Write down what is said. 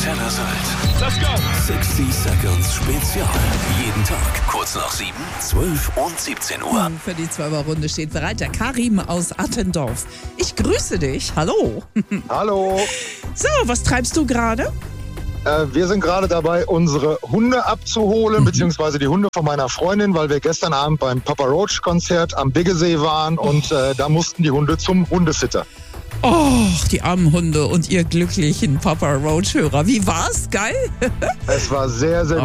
Antenne Sylt. Let's go! 60 Seconds Spezial. Jeden Tag kurz nach 7, 12 und 17 Uhr. Für die 12er-Runde steht bereit der Karim aus Attendorf. Ich grüße dich. Hallo. Hallo. So, was treibst du gerade? Wir sind gerade dabei, unsere Hunde abzuholen, beziehungsweise die Hunde von meiner Freundin, weil wir gestern Abend beim Papa Roach Konzert am Biggesee waren und da mussten die Hunde zum Hundesitter. Oh, die armen Hunde und ihr glücklichen Papa Roach-Hörer. Wie war's? Geil? Es war sehr, sehr